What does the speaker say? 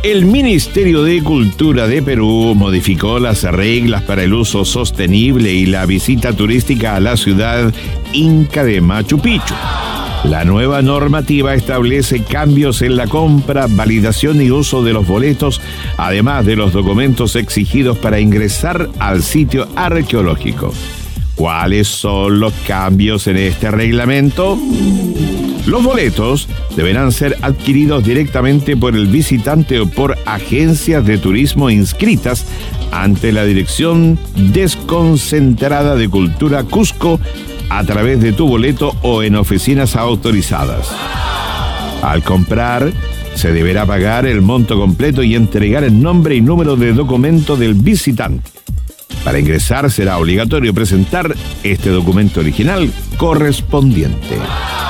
El Ministerio de Cultura de Perú modificó las reglas para el uso sostenible y la visita turística a la ciudad inca de Machu Picchu. La nueva normativa establece cambios en la compra, validación y uso de los boletos, además de los documentos exigidos para ingresar al sitio arqueológico. ¿Cuáles son los cambios en este reglamento? Los boletos deberán ser adquiridos directamente por el visitante o por agencias de turismo inscritas ante la Dirección Desconcentrada de Cultura Cusco a través de tu boleto o en oficinas autorizadas. Al comprar, se deberá pagar el monto completo y entregar el nombre y número de documento del visitante. Para ingresar será obligatorio presentar este documento original correspondiente.